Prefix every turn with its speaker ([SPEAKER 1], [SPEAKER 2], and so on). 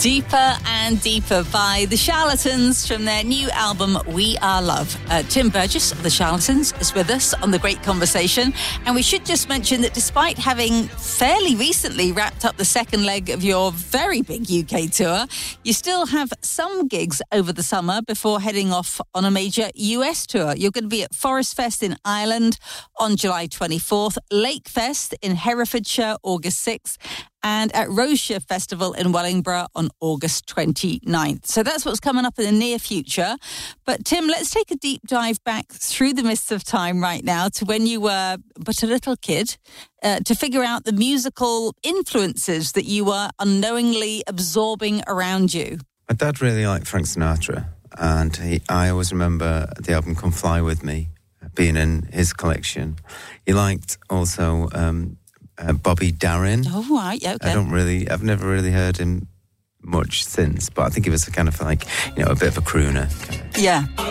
[SPEAKER 1] Deeper and Deeper by The Charlatans from their new album, We Are Love. Tim Burgess of The Charlatans is with us on The Great Conversation. And we should just mention that despite having fairly recently wrapped up the second leg of your very big UK tour, you still have some gigs over the summer before heading off on a major US tour. You're going to be at Forest Fest in Ireland on July 24th, Lake Fest in Herefordshire, August 6th, and at Rosia Festival in Wellingborough on August 29th. So that's what's coming up in the near future. But Tim, let's take a deep dive back through the mists of time right now to when you were but a little kid, to figure out the musical influences that you were unknowingly absorbing around you.
[SPEAKER 2] My dad really liked Frank Sinatra, and I always remember the album Come Fly With Me being in his collection. He liked also Bobby Darin.
[SPEAKER 1] Oh, right, yeah, okay.
[SPEAKER 2] I've never really heard him much since, but I think he was a kind of like, a bit of a crooner.
[SPEAKER 1] Yeah.